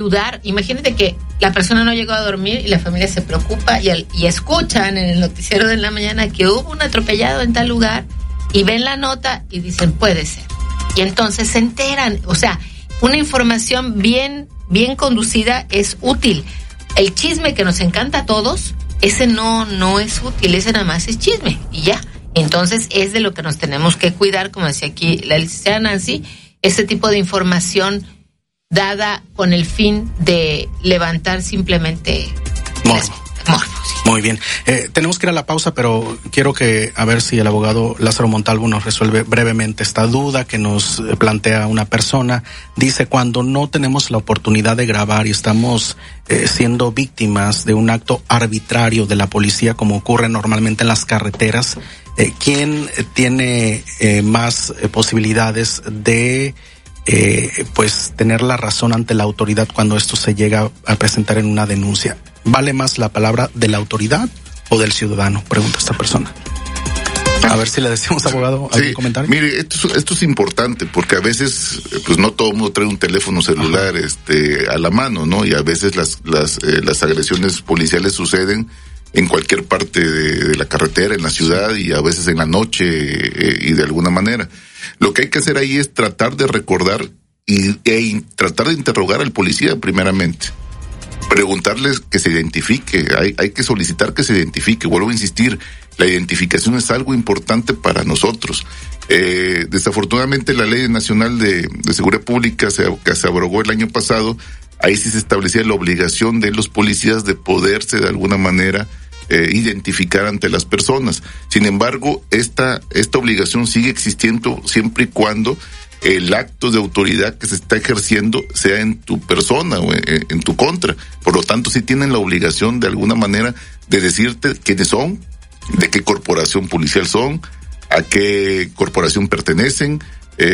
ayudar. Imagínate que la persona no llegó a dormir y la familia se preocupa y escuchan en el noticiero de la mañana que hubo un atropellado en tal lugar y ven la nota y dicen, puede ser. Y entonces se enteran. O sea, una información bien conducida es útil. El chisme que nos encanta a todos, ese no es útil, ese nada más es chisme y ya. Entonces es de lo que nos tenemos que cuidar, como decía aquí la licenciada Nancy, ese tipo de información dada con el fin de levantar simplemente morbo. Sí. Muy bien. Tenemos que ir a la pausa, pero quiero a ver si el abogado Lázaro Montalvo nos resuelve brevemente esta duda que nos plantea una persona. Dice, cuando no tenemos la oportunidad de grabar y estamos siendo víctimas de un acto arbitrario de la policía, como ocurre normalmente en las carreteras, ¿quién tiene más posibilidades de pues tener la razón ante la autoridad cuando esto se llega a presentar en una denuncia? ¿Vale más la palabra de la autoridad o del ciudadano? Pregunta esta persona. A ver si le decimos, abogado, algún comentario. Mire, esto es importante porque a veces pues no todo el mundo trae un teléfono celular a la mano, ¿no? Y a veces las agresiones policiales suceden en cualquier parte de la carretera, en la ciudad y a veces en la noche y de alguna manera. Lo que hay que hacer ahí es tratar de recordar e tratar de interrogar al policía primeramente. Preguntarles que se identifique, hay que solicitar que se identifique. Vuelvo a insistir, la identificación es algo importante para nosotros. Desafortunadamente la Ley Nacional de Seguridad Pública que se abrogó el año pasado, ahí sí se establecía la obligación de los policías de poderse de alguna manera identificar ante las personas. Sin embargo, esta obligación sigue existiendo siempre y cuando el acto de autoridad que se está ejerciendo sea en tu persona o en tu contra. Por lo tanto, sí tienen la obligación de alguna manera de decirte quiénes son, de qué corporación policial son, a qué corporación pertenecen,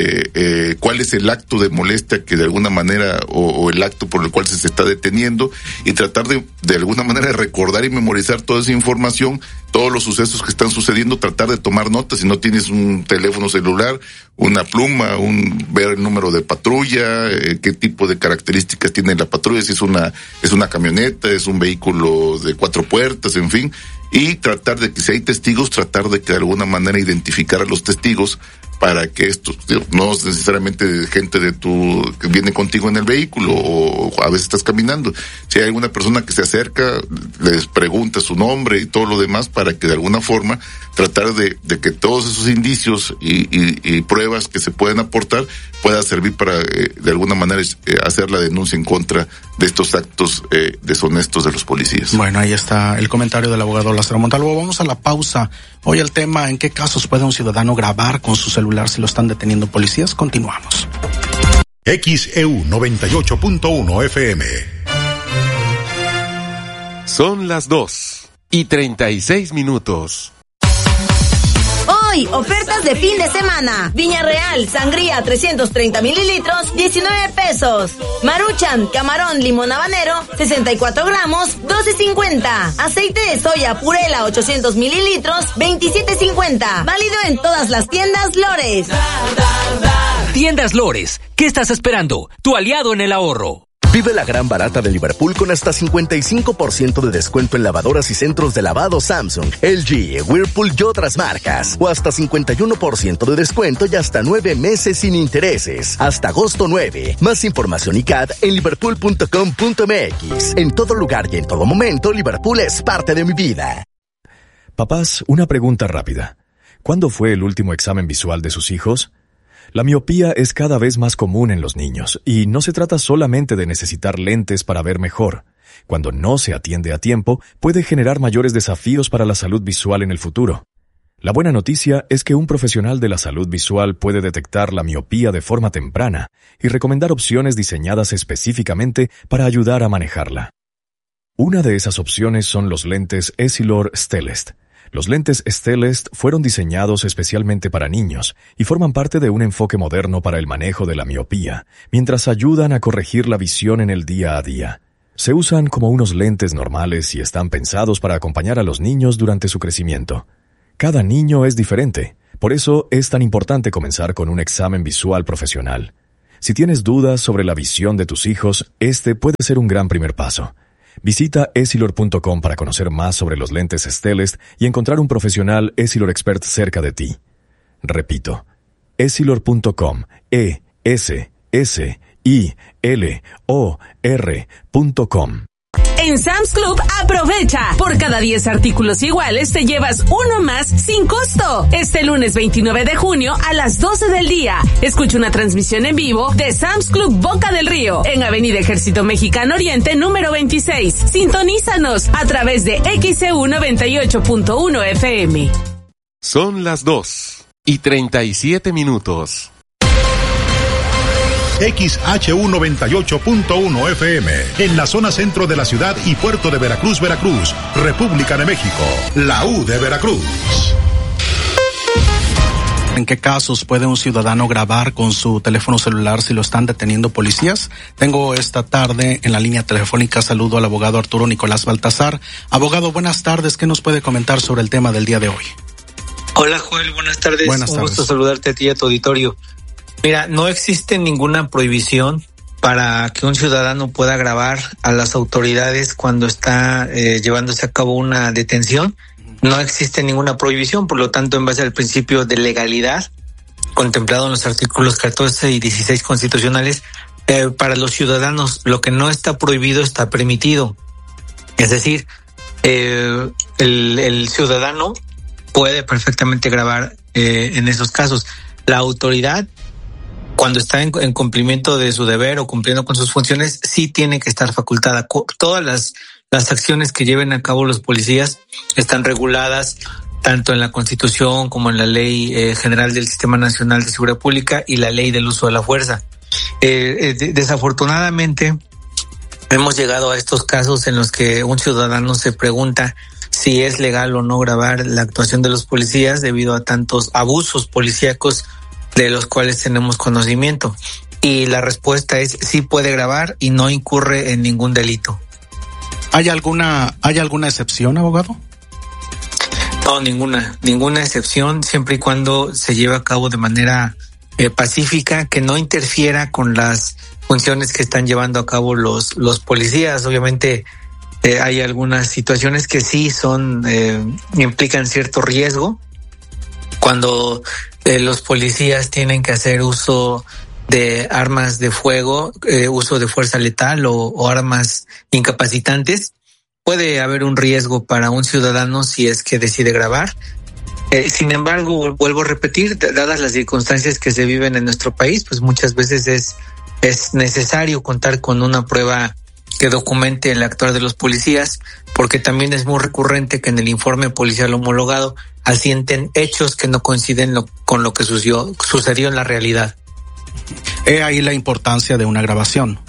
cuál es el acto de molestia que de alguna manera o el acto por el cual se está deteniendo, y tratar de alguna manera de recordar y memorizar toda esa información, todos los sucesos que están sucediendo, tratar de tomar notas. Si no tienes un teléfono celular, una pluma, ver el número de patrulla, qué tipo de características tiene la patrulla, si es una camioneta, es un vehículo de 4 puertas, en fin, y tratar de que si hay testigos, tratar de que de alguna manera identificar a los testigos para que esto, no es necesariamente gente que viene contigo en el vehículo o a veces estás caminando. Si hay alguna persona que se acerca, les pregunta su nombre y todo lo demás para que de alguna forma tratar de que todos esos indicios y pruebas que se pueden aportar pueda servir para de alguna manera hacer la denuncia en contra de estos actos deshonestos de los policías. Bueno, ahí está el comentario del abogado Lázaro Montalvo. Vamos a la pausa. Hoy el tema, ¿en qué casos puede un ciudadano grabar con su celular si lo están deteniendo policías? Continuamos. XEU 98.1 FM. Son las 2:36. Hoy, ofertas de fin de semana. Viña Real, sangría 330 mililitros, 19 pesos. Maruchan, camarón, limón habanero, 64 gramos, 12.50. Aceite de soya Purela, 800 mililitros, 27.50. Válido en todas las tiendas Lores. Tiendas Lores, ¿qué estás esperando? Tu aliado en el ahorro. Vive la gran barata de Liverpool con hasta 55% de descuento en lavadoras y centros de lavado Samsung, LG, Whirlpool y otras marcas. O hasta 51% de descuento y hasta 9 meses sin intereses. Hasta agosto 9. Más información y CAD en liverpool.com.mx. En todo lugar y en todo momento, Liverpool es parte de mi vida. Papás, una pregunta rápida. ¿Cuándo fue el último examen visual de sus hijos? La miopía es cada vez más común en los niños, y no se trata solamente de necesitar lentes para ver mejor. Cuando no se atiende a tiempo, puede generar mayores desafíos para la salud visual en el futuro. La buena noticia es que un profesional de la salud visual puede detectar la miopía de forma temprana y recomendar opciones diseñadas específicamente para ayudar a manejarla. Una de esas opciones son los lentes Essilor-Stellest. Los lentes Stellest fueron diseñados especialmente para niños y forman parte de un enfoque moderno para el manejo de la miopía, mientras ayudan a corregir la visión en el día a día. Se usan como unos lentes normales y están pensados para acompañar a los niños durante su crecimiento. Cada niño es diferente, por eso es tan importante comenzar con un examen visual profesional. Si tienes dudas sobre la visión de tus hijos, este puede ser un gran primer paso. Visita Essilor.com para conocer más sobre los lentes Stellest y encontrar un profesional Essilor Expert cerca de ti. Repito, Essilor.com, ESSILOR.com. En Sam's Club, aprovecha. Por cada 10 artículos iguales te llevas uno más sin costo. Este lunes 29 de junio a las 12 del día. Escucha una transmisión en vivo de Sam's Club Boca del Río en Avenida Ejército Mexicano Oriente número 26. Sintonízanos a través de XEU 98.1 FM. Son las 2:37. XHU 98.1 FM, en la zona centro de la ciudad y puerto de Veracruz, Veracruz, República de México, la U de Veracruz. ¿En qué casos puede un ciudadano grabar con su teléfono celular si lo están deteniendo policías? Tengo esta tarde en la línea telefónica, saludo al abogado Arturo Nicolás Baltazar. Abogado, buenas tardes, ¿qué nos puede comentar sobre el tema del día de hoy? Hola Joel, buenas tardes. Buenas tardes. Un gusto saludarte a ti y a tu auditorio. Mira, no existe ninguna prohibición para que un ciudadano pueda grabar a las autoridades cuando está llevándose a cabo una detención. No existe ninguna prohibición, por lo tanto, en base al principio de legalidad contemplado en los artículos 14 y 16 constitucionales, para los ciudadanos lo que no está prohibido está permitido. Es decir, el ciudadano puede perfectamente grabar en esos casos. La autoridad, cuando está en cumplimiento de su deber o cumpliendo con sus funciones, sí tiene que estar facultada. Todas las acciones que lleven a cabo los policías están reguladas tanto en la Constitución como en la Ley General del Sistema Nacional de Seguridad Pública y la Ley del Uso de la Fuerza. Desafortunadamente, hemos llegado a estos casos en los que un ciudadano se pregunta si es legal o no grabar la actuación de los policías debido a tantos abusos policíacos de los cuales tenemos conocimiento. Y la respuesta es sí puede grabar y no incurre en ningún delito. ¿Hay alguna excepción, abogado? No, ninguna excepción, siempre y cuando se lleve a cabo de manera pacífica, que no interfiera con las funciones que están llevando a cabo los policías. Obviamente hay algunas situaciones que sí implican cierto riesgo. Cuando los policías tienen que hacer uso de armas de fuego, uso de fuerza letal o armas incapacitantes, puede haber un riesgo para un ciudadano si es que decide grabar. Sin embargo, vuelvo a repetir, dadas las circunstancias que se viven en nuestro país, pues muchas veces es necesario contar con una prueba que documente el actuar de los policías, porque también es muy recurrente que en el informe policial homologado asienten hechos que no coinciden con lo que sucedió en la realidad. Ahí la importancia de una grabación.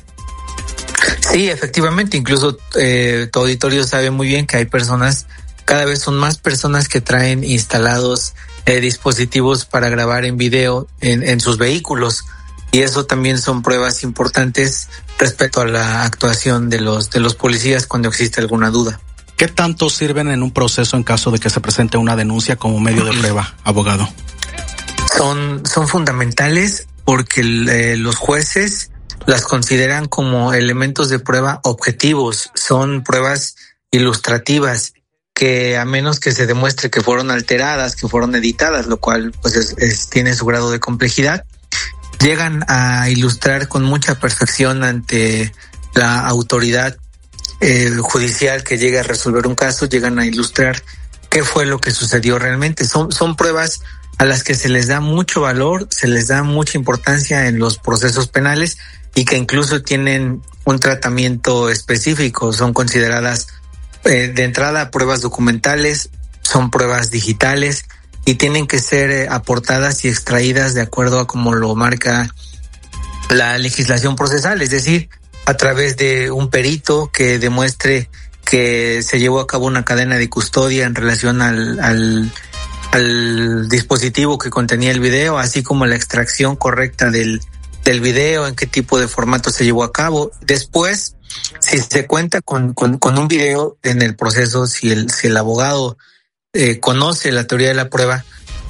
Sí, efectivamente, incluso tu auditorio sabe muy bien que hay cada vez son más personas que traen instalados dispositivos para grabar en video en sus vehículos, y eso también son pruebas importantes respecto a la actuación de los policías cuando existe alguna duda. ¿Qué tanto sirven en un proceso en caso de que se presente una denuncia como medio de prueba, abogado? Son fundamentales porque los jueces las consideran como elementos de prueba objetivos, son pruebas ilustrativas que, a menos que se demuestre que fueron alteradas, que fueron editadas, lo cual pues tiene su grado de complejidad, llegan a ilustrar con mucha perfección ante la autoridad judicial que llegue a resolver un caso, llegan a ilustrar qué fue lo que sucedió realmente. Son pruebas a las que se les da mucho valor, se les da mucha importancia en los procesos penales y que incluso tienen un tratamiento específico. Son consideradas de entrada pruebas documentales, son pruebas digitales y tienen que ser aportadas y extraídas de acuerdo a como lo marca la legislación procesal, es decir, a través de un perito que demuestre que se llevó a cabo una cadena de custodia en relación al dispositivo que contenía el video, así como la extracción correcta del video, en qué tipo de formato se llevó a cabo. Después, si se cuenta con un video en el proceso, si el abogado conoce la teoría de la prueba,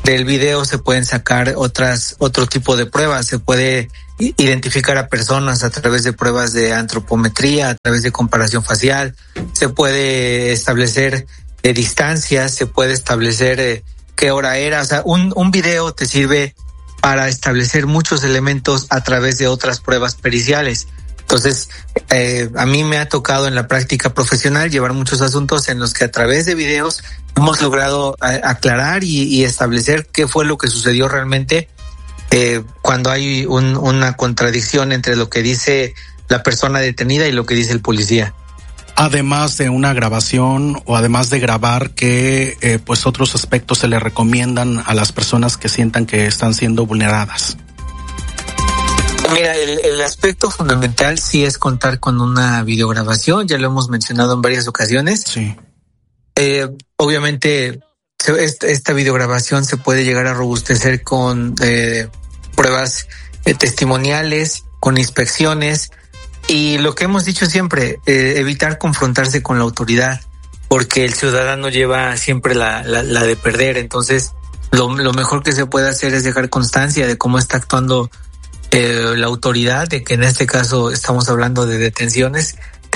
del video se pueden sacar otro tipo de pruebas. Se puede identificar a personas a través de pruebas de antropometría, a través de comparación facial. Se puede establecer distancias, se puede establecer qué hora era. O sea, un video te sirve para establecer muchos elementos a través de otras pruebas periciales. Entonces, a mí me ha tocado en la práctica profesional llevar muchos asuntos en los que a través de videos hemos logrado aclarar y establecer qué fue lo que sucedió realmente cuando hay una contradicción entre lo que dice la persona detenida y lo que dice el policía. Además de una grabación o además de grabar, ¿qué pues otros aspectos se le recomiendan a las personas que sientan que están siendo vulneradas? Mira, el aspecto fundamental sí es contar con una videograbación, ya lo hemos mencionado en varias ocasiones. Sí. Obviamente, esta videograbación se puede llegar a robustecer con pruebas testimoniales, con inspecciones, y lo que hemos dicho siempre, evitar confrontarse con la autoridad, porque el ciudadano lleva siempre la de perder. Entonces, lo mejor que se puede hacer es dejar constancia de cómo está actuando la autoridad, de que en este caso estamos hablando de detenciones,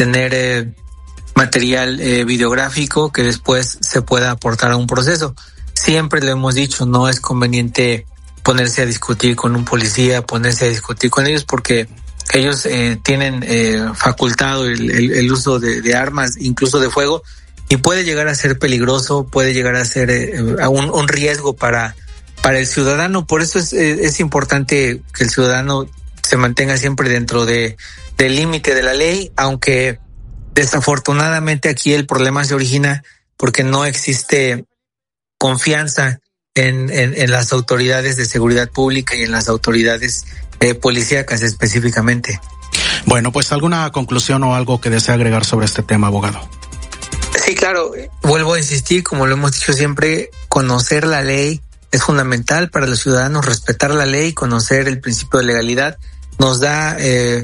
tener material videográfico que después se pueda aportar a un proceso. Siempre lo hemos dicho, no es conveniente ponerse a discutir con un policía, ponerse a discutir con ellos, porque ellos tienen facultado el uso de armas, incluso de fuego, y puede llegar a ser peligroso, puede llegar a ser un riesgo para el ciudadano. Por eso es importante que el ciudadano se mantenga siempre dentro del límite de la ley, aunque desafortunadamente aquí el problema se origina porque no existe confianza en las autoridades de seguridad pública y en las autoridades policíacas específicamente. Bueno, pues alguna conclusión o algo que desea agregar sobre este tema, abogado. Sí, claro, vuelvo a insistir, como lo hemos dicho siempre, conocer la ley es fundamental para los ciudadanos. Respetar la ley, conocer el principio de legalidad, nos da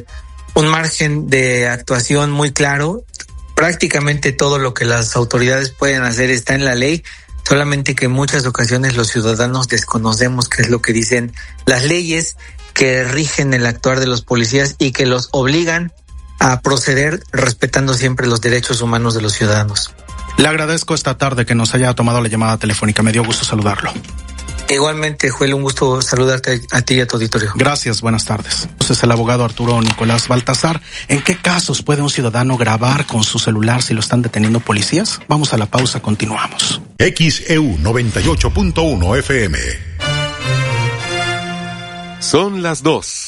un margen de actuación muy claro. Prácticamente todo lo que las autoridades pueden hacer está en la ley, solamente que en muchas ocasiones los ciudadanos desconocemos qué es lo que dicen las leyes que rigen el actuar de los policías y que los obligan a proceder respetando siempre los derechos humanos de los ciudadanos. Le agradezco esta tarde que nos haya tomado la llamada telefónica. Me dio gusto saludarlo. Igualmente, Joel, un gusto saludarte a ti y a tu auditorio. Gracias, buenas tardes. Entonces, el abogado Arturo Nicolás Baltasar, ¿en qué casos puede un ciudadano grabar con su celular si lo están deteniendo policías? Vamos a la pausa, continuamos. XEU 98.1 FM. Son las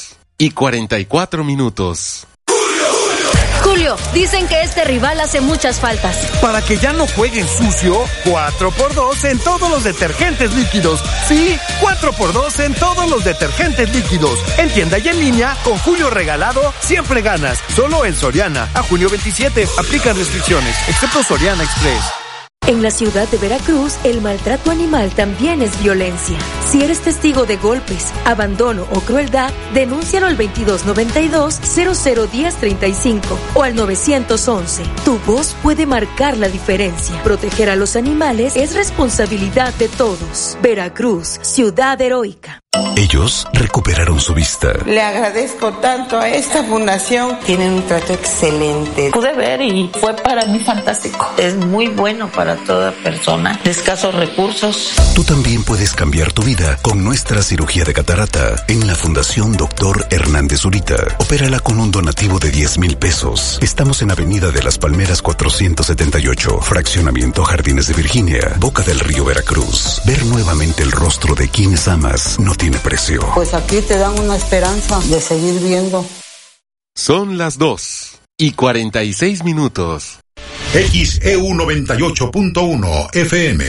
2:44. Julio, dicen que este rival hace muchas faltas. Para que ya no jueguen sucio, 4x2 en todos los detergentes líquidos. Sí, 4x2 en todos los detergentes líquidos. En tienda y en línea, con Julio regalado, siempre ganas. Solo en Soriana. A junio 27, aplican restricciones, excepto Soriana Express. En la ciudad de Veracruz, el maltrato animal también es violencia. Si eres testigo de golpes, abandono o crueldad, denúncialo al 2292-001035 o al 911. Tu voz puede marcar la diferencia. Proteger a los animales es responsabilidad de todos. Veracruz, ciudad heroica. Ellos recuperaron su vista. Le agradezco tanto a esta fundación. Tienen un trato excelente. Pude ver y fue para mí fantástico. Es muy bueno para toda persona de escasos recursos. Tú también puedes cambiar tu vida con nuestra cirugía de catarata en la Fundación Dr. Hernández Zurita. Opérala con un donativo de 10,000 pesos. Estamos en Avenida de las Palmeras 478, Fraccionamiento Jardines de Virginia, Boca del Río, Veracruz. Ver nuevamente el rostro de quienes amas no tiene precio. Pues aquí te dan una esperanza de seguir viendo. Son las 2:46. XEU 98.1 FM.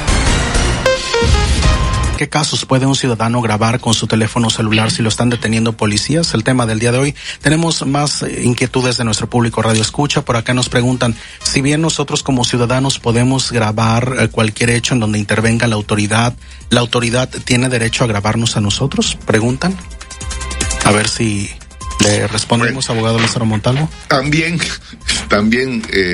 ¿Qué casos puede un ciudadano grabar con su teléfono celular si lo están deteniendo policías? El tema del día de hoy. Tenemos más inquietudes de nuestro público Radio Escucha. Por acá nos preguntan, si bien nosotros como ciudadanos podemos grabar cualquier hecho en donde intervenga la autoridad tiene derecho a grabarnos a nosotros, preguntan. A ver si le respondemos, bueno, abogado Lázaro Montalvo. También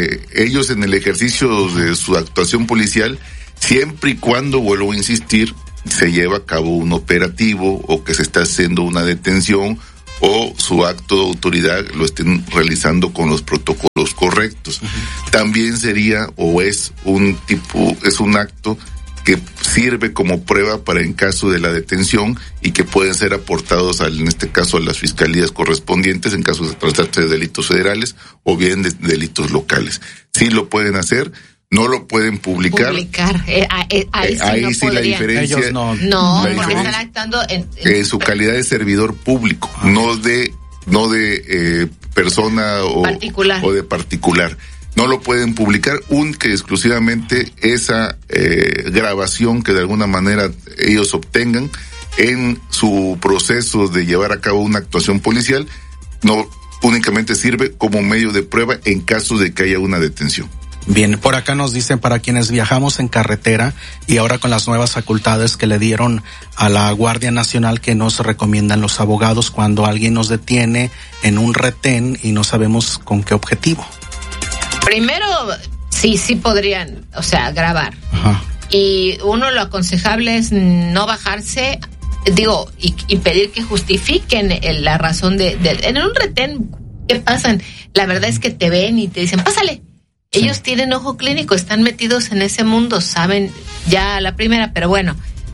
ellos en el ejercicio de su actuación policial, siempre y cuando, vuelvo a insistir, se lleva a cabo un operativo o que se está haciendo una detención o su acto de autoridad lo estén realizando con los protocolos correctos. También sería o es un acto que sirve como prueba para en caso de la detención y que pueden ser aportados en este caso a las fiscalías correspondientes en caso de tratarse de delitos federales o bien de delitos locales. Sí lo pueden hacer. No lo pueden publicar. Ahí sí la diferencia. Ellos no, porque están actuando en su calidad de servidor público, no de persona o de particular. No lo pueden publicar, única y exclusivamente esa grabación que de alguna manera ellos obtengan en su proceso de llevar a cabo una actuación policial, no únicamente sirve como medio de prueba en caso de que haya una detención. Bien, por acá nos dicen para quienes viajamos en carretera y ahora con las nuevas facultades que le dieron a la Guardia Nacional, que nos recomiendan los abogados cuando alguien nos detiene en un retén y no sabemos con qué objetivo. Primero, sí podrían, grabar. Ajá. Y lo aconsejable es no bajarse, y pedir que justifiquen la razón en un retén. ¿Qué pasan? La verdad es que te ven y te dicen, pásale. Sí. Ellos tienen ojo clínico, están metidos en ese mundo, saben ya a la primera, pero bueno,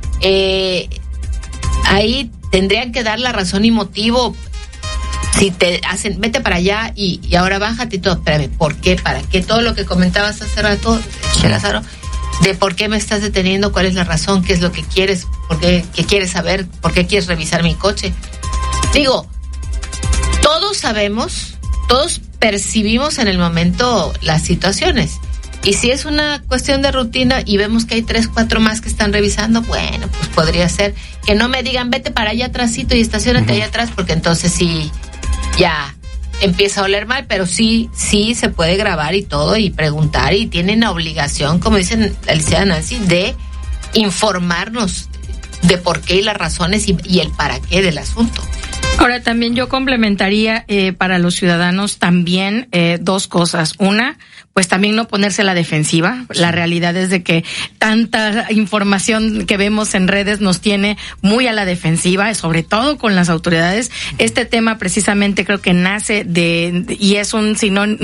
ahí tendrían que dar la razón y motivo. Si te hacen, vete para allá y ahora bájate y todo, espérame, ¿por qué? ¿Para qué? Todo lo que comentabas hace rato, Lázaro, de por qué me estás deteniendo, cuál es la razón, qué es lo que quieres, qué quieres saber, por qué quieres revisar mi coche. Todos sabemos, todos percibimos en el momento las situaciones. Y si es una cuestión de rutina y vemos que hay 3, 4 más que están revisando, bueno, pues podría ser que no me digan vete para allá atrásito y estaciónate allá atrás, porque entonces sí, ya empieza a oler mal, pero sí se puede grabar y todo y preguntar y tienen la obligación, como dicen la licenciada Nancy, de informarnos de por qué y las razones y el para qué del asunto. Ahora, también yo complementaría para los ciudadanos también 2 cosas. Una, pues también no ponerse a la defensiva. La realidad es de que tanta información que vemos en redes nos tiene muy a la defensiva, sobre todo con las autoridades. Este tema precisamente creo que nace y es un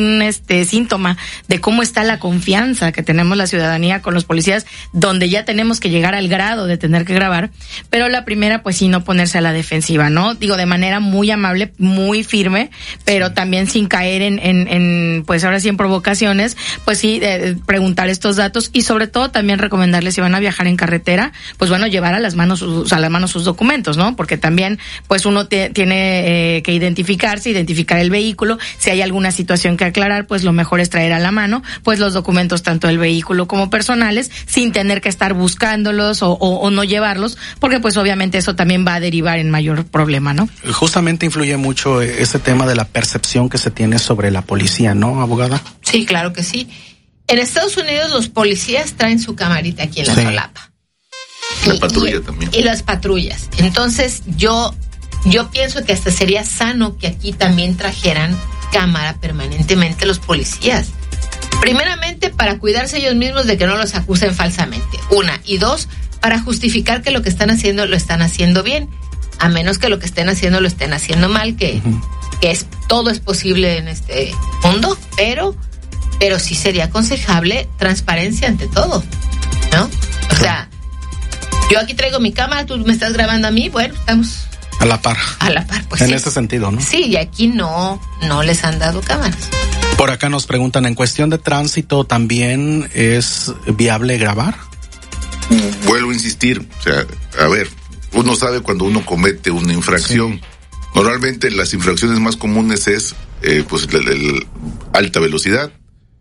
síntoma de cómo está la confianza que tenemos la ciudadanía con los policías, donde ya tenemos que llegar al grado de tener que grabar. Pero la primera, pues sí, no ponerse a la defensiva, ¿no? De manera muy amable, muy firme, pero también sin caer en pues ahora sí en provocaciones, pues sí, preguntar estos datos y sobre todo también recomendarles si van a viajar en carretera, pues bueno, llevar a las manos sus documentos, ¿no? Porque también pues uno tiene que identificar el vehículo, si hay alguna situación que aclarar, pues lo mejor es traer a la mano pues los documentos tanto del vehículo como personales, sin tener que estar buscándolos o no llevarlos, porque pues obviamente eso también va a derivar en mayor problema, ¿no? Justamente influye mucho ese tema de la percepción que se tiene sobre la policía, ¿no, abogada? Sí, claro que sí. En Estados Unidos los policías traen su camarita aquí en la solapa. La patrulla también. Y las patrullas. Entonces yo pienso que hasta sería sano que aquí también trajeran cámara permanentemente los policías. Primeramente, para cuidarse ellos mismos de que no los acusen falsamente. 1. Y 2, para justificar que lo que están haciendo lo están haciendo bien. A menos que lo que estén haciendo lo estén haciendo mal, que todo es posible en este mundo, pero sí sería aconsejable transparencia ante todo, ¿no? O sea, yo aquí traigo mi cámara, tú me estás grabando a mí, bueno, estamos a la par. Pues en sí. ese sentido, ¿no? Sí, y aquí no les han dado cámaras. Por acá nos preguntan, en cuestión de tránsito, ¿también es viable grabar? Vuelvo a insistir, o sea, a ver, uno sabe cuando uno comete una infracción. Sí. Normalmente las infracciones más comunes es pues el alta velocidad.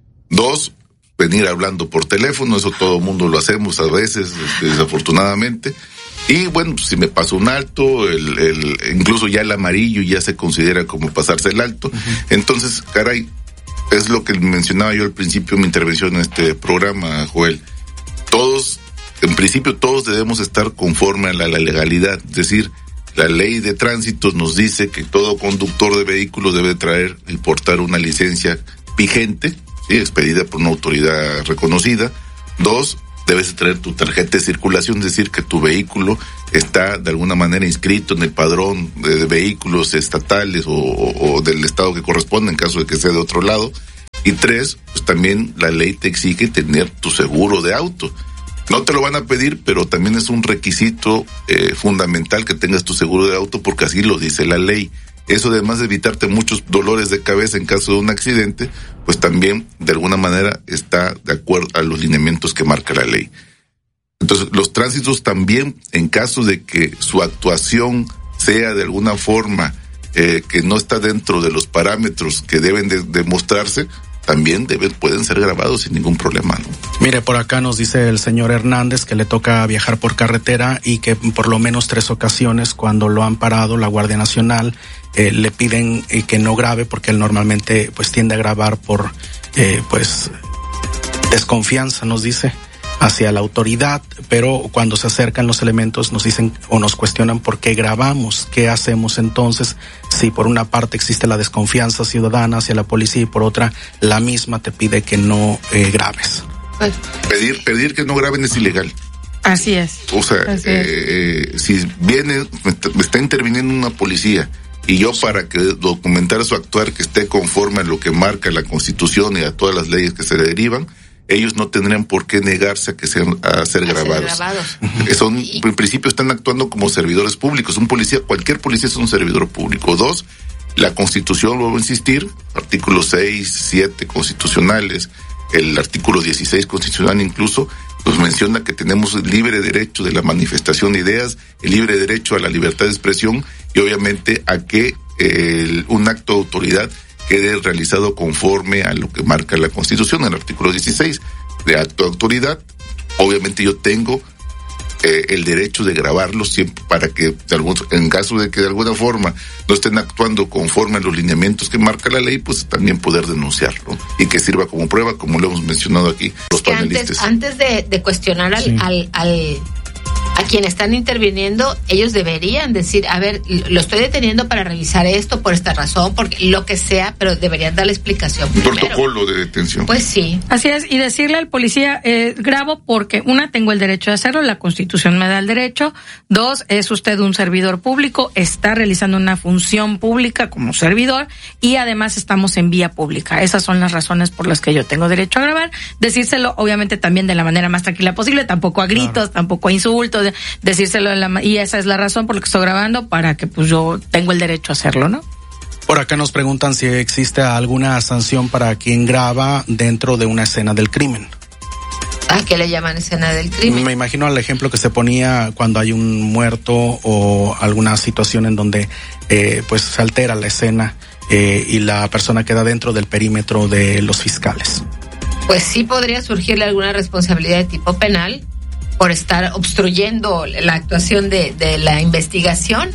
2, venir hablando por teléfono, eso todo el mundo lo hacemos a veces, desafortunadamente. Y bueno, si me paso un alto, incluso ya el amarillo ya se considera como pasarse el alto. Entonces, caray, es lo que mencionaba yo al principio de mi intervención en este programa, Joel. En principio todos debemos estar conforme a la legalidad, es decir, la ley de tránsito nos dice que todo conductor de vehículos debe traer y portar una licencia vigente, ¿sí? Expedida por una autoridad reconocida. 2, debes traer tu tarjeta de circulación, es decir, que tu vehículo está de alguna manera inscrito en el padrón de vehículos estatales o del estado que corresponde en caso de que sea de otro lado. Y 3, pues también la ley te exige tener tu seguro de auto. No te lo van a pedir, pero también es un requisito fundamental que tengas tu seguro de auto, porque así lo dice la ley. Eso, además de evitarte muchos dolores de cabeza en caso de un accidente, pues también de alguna manera está de acuerdo a los lineamientos que marca la ley. Entonces, los tránsitos también, en caso de que su actuación sea de alguna forma que no está dentro de los parámetros que deben de demostrarse, también pueden ser grabados sin ningún problema, ¿no? Mire, por acá nos dice el señor Hernández que le toca viajar por carretera y que por lo menos 3 ocasiones, cuando lo han parado la Guardia Nacional, le piden que no grabe, porque él normalmente pues tiende a grabar por pues desconfianza, nos dice, hacia la autoridad, pero cuando se acercan los elementos nos dicen o nos cuestionan por qué grabamos, qué hacemos entonces, si por una parte existe la desconfianza ciudadana hacia la policía y por otra la misma te pide que no grabes. Pedir que no graben es ilegal. Así es. O sea, si viene, me está interviniendo una policía y yo, para que documentar su actuar que esté conforme a lo que marca la Constitución y a todas las leyes que se derivan, ellos no tendrían por qué negarse a ser grabados. En principio están actuando como servidores públicos. Cualquier policía es un servidor público. 2, la Constitución, vuelvo a insistir, artículos 6, 7 constitucionales, el artículo 16 constitucional incluso, nos menciona que tenemos el libre derecho de la manifestación de ideas, el libre derecho a la libertad de expresión y obviamente a que un acto de autoridad quede realizado conforme a lo que marca la Constitución, el artículo 16 de acto de autoridad. Obviamente yo tengo el derecho de grabarlos siempre para que, en caso de que de alguna forma no estén actuando conforme a los lineamientos que marca la ley, pues también poder denunciarlo y que sirva como prueba, como lo hemos mencionado aquí los panelistas. Antes de cuestionar a quien están interviniendo, ellos deberían decir, a ver, lo estoy deteniendo para revisar esto por esta razón, porque lo que sea, pero deberían dar la explicación primero. Protocolo de detención. Pues sí. Así es, y decirle al policía, grabo porque, 1, tengo el derecho de hacerlo, la Constitución me da el derecho. 2, es usted un servidor público, está realizando una función pública como servidor y además estamos en vía pública. Esas son las razones por las que yo tengo derecho a grabar. Decírselo, obviamente, también de la manera más tranquila posible, tampoco a gritos, tampoco a insultos, decírselo y esa es la razón por la que estoy grabando, para que pues yo tengo el derecho a hacerlo, ¿no? Por acá nos preguntan si existe alguna sanción para quien graba dentro de una escena del crimen. ¿A qué le llaman escena del crimen? Me imagino el ejemplo que se ponía cuando hay un muerto o alguna situación en donde pues se altera la escena y la persona queda dentro del perímetro de los fiscales. Pues sí podría surgirle alguna responsabilidad de tipo penal por estar obstruyendo la actuación de la investigación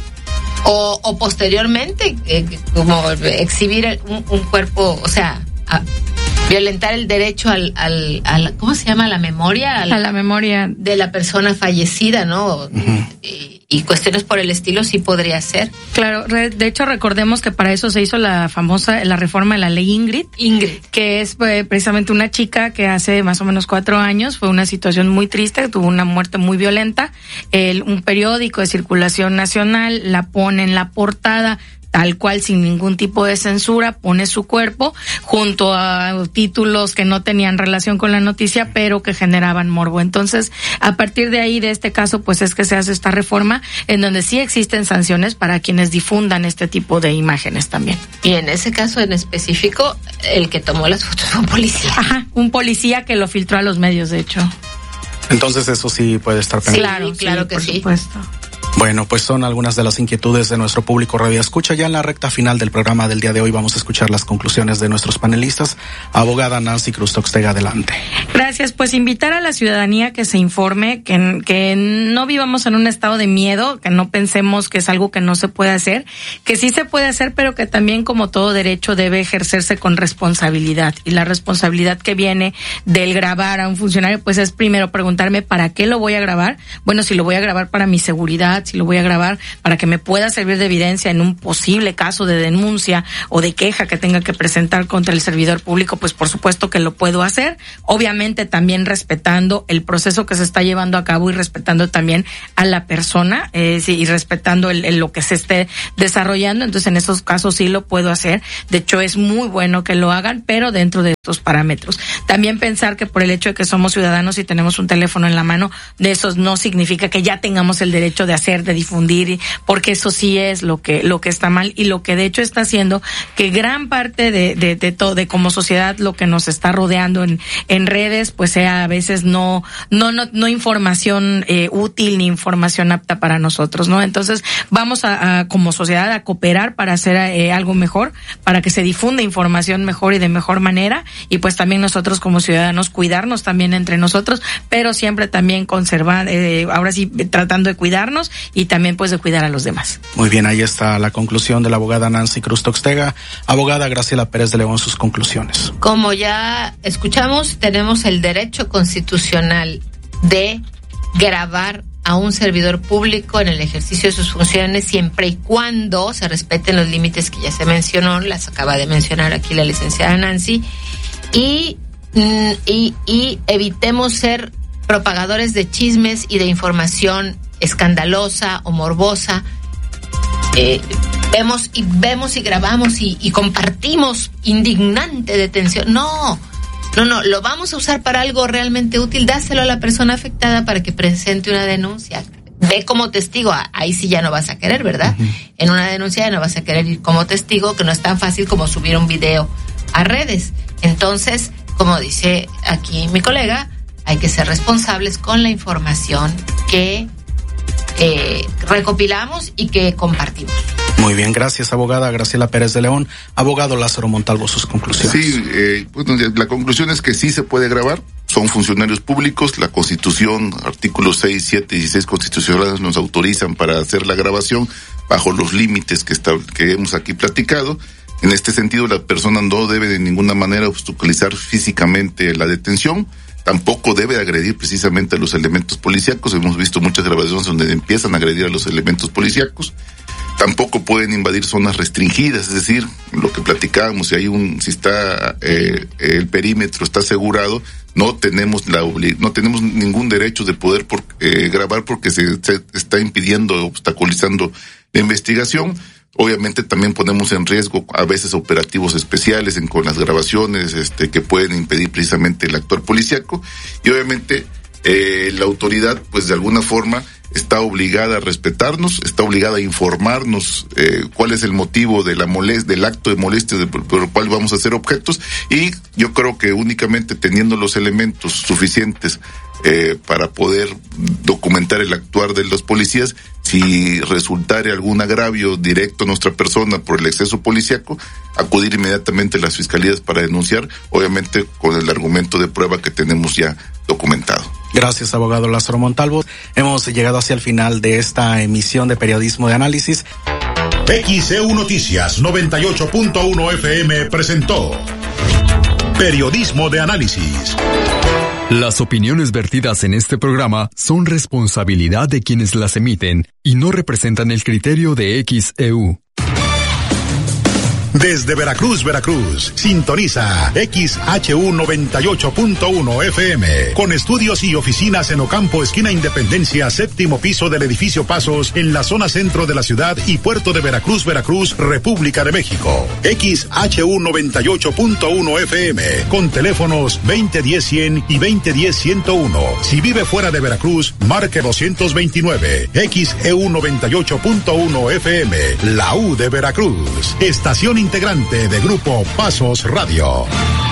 o posteriormente como exhibir un cuerpo, o sea, violentar el derecho al ¿cómo se llama? A la memoria. A la memoria de la persona fallecida, ¿no? Uh-huh. Y cuestiones por el estilo sí podría ser. Claro, de hecho recordemos que para eso se hizo la reforma de la ley Ingrid, que es precisamente una chica que hace más o menos 4 años fue una situación muy triste, tuvo una muerte muy violenta. Un periódico de circulación nacional la pone en la portada, tal cual, sin ningún tipo de censura, pone su cuerpo junto a títulos que no tenían relación con la noticia, pero que generaban morbo. Entonces, a partir de ahí, de este caso, pues es que se hace esta reforma en donde sí existen sanciones para quienes difundan este tipo de imágenes también. Y en ese caso en específico, el que tomó las fotos fue un policía. Ajá, un policía que lo filtró a los medios, de hecho. Entonces eso sí puede estar pendiente. Sí, claro que por sí. Supuesto. Bueno, pues son algunas de las inquietudes de nuestro público Radio Escucha. Ya en la recta final del programa del día de hoy vamos a escuchar las conclusiones de nuestros panelistas. Abogada Nancy Cruz Toxtega, adelante. Gracias. Pues invitar a la ciudadanía que se informe, que no vivamos en un estado de miedo, que no pensemos que es algo que no se puede hacer, que sí se puede hacer, pero que también, como todo derecho, debe ejercerse con responsabilidad. Y la responsabilidad que viene del grabar a un funcionario, pues es primero preguntarme ¿para qué lo voy a grabar? Bueno, si lo voy a grabar para mi seguridad, si si lo voy a grabar para que me pueda servir de evidencia en un posible caso de denuncia o de queja que tenga que presentar contra el servidor público, pues por supuesto que lo puedo hacer, obviamente también respetando el proceso que se está llevando a cabo y respetando también a la persona, y respetando lo que se esté desarrollando. Entonces en esos casos sí lo puedo hacer. De hecho es muy bueno que lo hagan, pero dentro de estos parámetros. También pensar que por el hecho de que somos ciudadanos y tenemos un teléfono en la mano, de esos no significa que ya tengamos el derecho de hacer, de difundir, porque eso sí es lo que está mal, y lo que de hecho está haciendo que gran parte de todo, de como sociedad, lo que nos está rodeando en redes, pues sea a veces no información útil ni información apta para nosotros, ¿no? Entonces vamos a como sociedad a cooperar para hacer algo mejor, para que se difunda información mejor y de mejor manera, y pues también nosotros como ciudadanos cuidarnos también entre nosotros, pero siempre también conservar, ahora sí tratando de cuidarnos y también pues de cuidar a los demás. Muy bien, ahí está la conclusión de la abogada Nancy Cruz Toxtega. Abogada Graciela Pérez de León, sus conclusiones. Como ya escuchamos, tenemos el derecho constitucional de grabar a un servidor público en el ejercicio de sus funciones siempre y cuando se respeten los límites que ya se mencionó, las acaba de mencionar aquí la licenciada Nancy, y evitemos ser propagadores de chismes y de información escandalosa o morbosa. Vemos y grabamos y compartimos indignante detención. No, lo vamos a usar para algo realmente útil. Dáselo a la persona afectada para que presente una denuncia. Ve como testigo, ahí sí ya no vas a querer, ¿verdad? Uh-huh. En una denuncia ya no vas a querer ir como testigo, que no es tan fácil como subir un video a redes. Entonces, como dice aquí mi colega, hay que ser responsables con la información que recopilamos y que compartimos. Muy bien, gracias, abogada Graciela Pérez de León. Abogado Lázaro Montalvo, sus conclusiones. Sí, la conclusión es que sí se puede grabar, son funcionarios públicos, la Constitución, artículos 6, 7 y 16 constitucionales nos autorizan para hacer la grabación bajo los límites que hemos aquí platicado. En este sentido, la persona no debe de ninguna manera obstaculizar físicamente la detención, tampoco debe agredir precisamente a los elementos policíacos. Hemos visto muchas grabaciones donde empiezan a agredir a los elementos policíacos. Tampoco pueden invadir zonas restringidas, es decir, lo que platicábamos, si está el perímetro está asegurado, no tenemos ningún derecho de poder grabar porque se está impidiendo, obstaculizando la investigación. Obviamente también ponemos en riesgo a veces operativos especiales con las grabaciones que pueden impedir precisamente el actuar policíaco, y obviamente la autoridad pues de alguna forma está obligada a respetarnos, está obligada a informarnos cuál es el motivo de del acto de molestia por el cual vamos a ser objetos, y yo creo que únicamente teniendo los elementos suficientes para poder documentar el actuar de los policías, si resultare algún agravio directo a nuestra persona por el exceso policíaco, acudir inmediatamente a las fiscalías para denunciar, obviamente con el argumento de prueba que tenemos ya documentado. Gracias, abogado Lázaro Montalvo. Hemos llegado hacia el final de esta emisión de Periodismo de Análisis. XEU Noticias 98.1 FM presentó Periodismo de Análisis. Las opiniones vertidas en este programa son responsabilidad de quienes las emiten y no representan el criterio de XEU. Desde Veracruz, sintoniza XHU 98.1 FM, con estudios y oficinas en Ocampo, esquina Independencia, séptimo piso del edificio Pasos, en la zona centro de la ciudad y puerto de Veracruz, República de México. XHU 98.1 FM, con teléfonos 2010-100 y 2010-101. Si vive fuera de Veracruz, marque 229. XEU 98.1 FM, la U de Veracruz. Estación integrante de Grupo Pasos Radio.